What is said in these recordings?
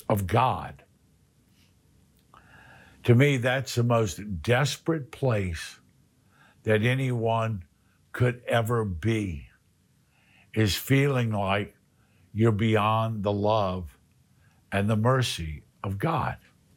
of God. To me, that's the most desperate place that anyone could ever be, is feeling like you're beyond the love and the mercy of God.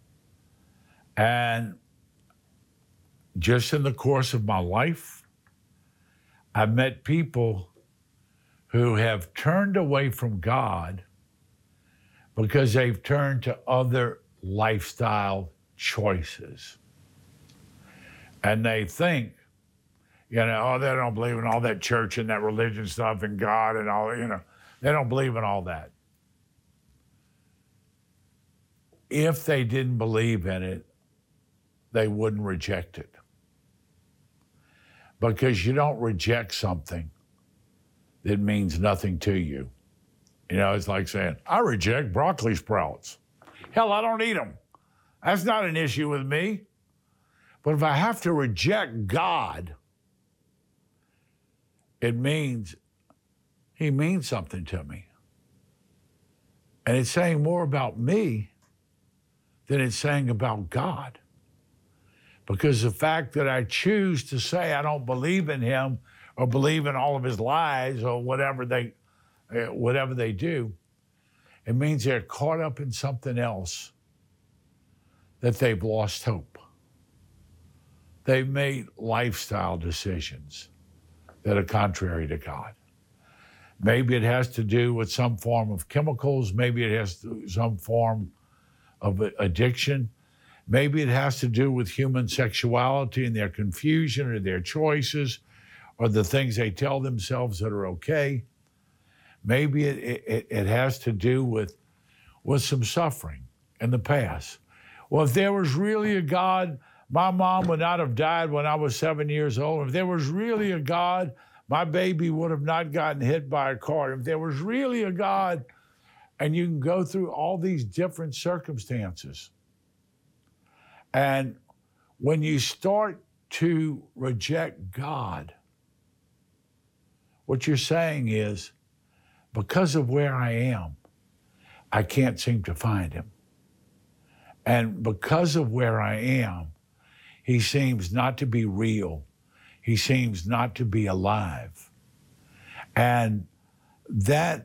And just in the course of my life, I've met people who have turned away from God because they've turned to other lifestyle choices. And they think, they don't believe in all that church and that religion stuff and God and all, they don't believe in all that. If they didn't believe in it, they wouldn't reject it. Because you don't reject something that means nothing to you. It's like saying, I reject broccoli sprouts. Hell, I don't eat them. That's not an issue with me. But if I have to reject God, it means he means something to me. And it's saying more about me than it's saying about God. Because the fact that I choose to say I don't believe in him or believe in all of his lies or whatever they do, it means they're caught up in something else, that they've lost hope. They've made lifestyle decisions that are contrary to God. Maybe it has to do with some form of chemicals. Maybe it has to do with some form of addiction. Maybe it has to do with human sexuality and their confusion or their choices or the things they tell themselves that are okay. Maybe it has to do with some suffering in the past. Well, if there was really a God, my mom would not have died when I was 7 years old. If there was really a God, my baby would have not gotten hit by a car. If there was really a God, and you can go through all these different circumstances. And when you start to reject God, what you're saying is, because of where I am, I can't seem to find him. And because of where I am, he seems not to be real. He seems not to be alive. And that,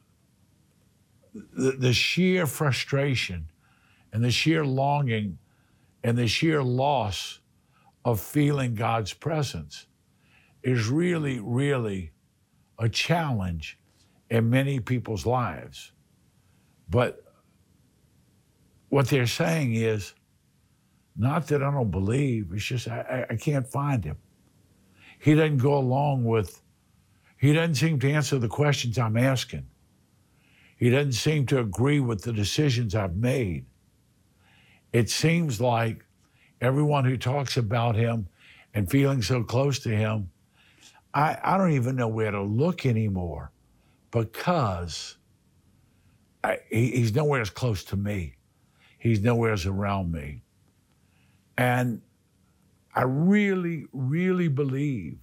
the sheer frustration and the sheer longing and the sheer loss of feeling God's presence is really, really a challenge in many people's lives. But what they're saying is, not that I don't believe, it's just I can't find him. He doesn't go along with, he doesn't seem to answer the questions I'm asking. He doesn't seem to agree with the decisions I've made. It seems like everyone who talks about him and feeling so close to him, I don't even know where to look anymore, because he's nowhere as close to me. He's nowhere as around me. And I really, really believe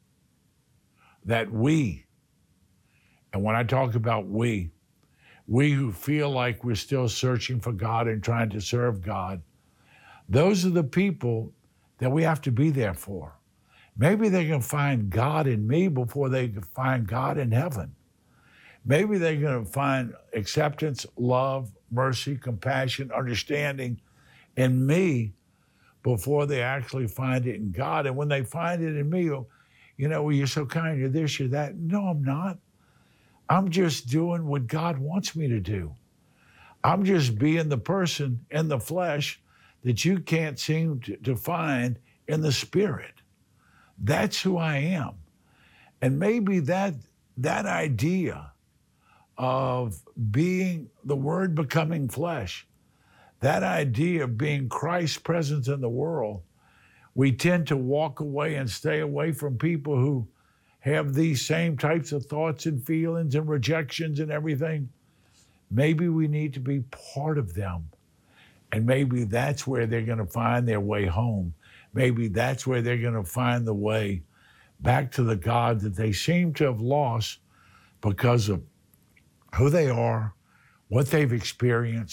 that we, and when I talk about we who feel like we're still searching for God and trying to serve God, those are the people that we have to be there for. Maybe they can find God in me before they can find God in heaven. Maybe they're going to find acceptance, love, mercy, compassion, understanding in me before they actually find it in God. And when they find it in me, well, you're so kind, you're this, you're that. No, I'm not. I'm just doing what God wants me to do. I'm just being the person in the flesh that you can't seem to find in the spirit. That's who I am. And maybe that idea of being the Word becoming flesh, that idea of being Christ's presence in the world, we tend to walk away and stay away from people who have these same types of thoughts and feelings and rejections and everything. Maybe we need to be part of them. And maybe that's where they're going to find their way home. Maybe that's where they're going to find the way back to the God that they seem to have lost because of who they are, what they've experienced,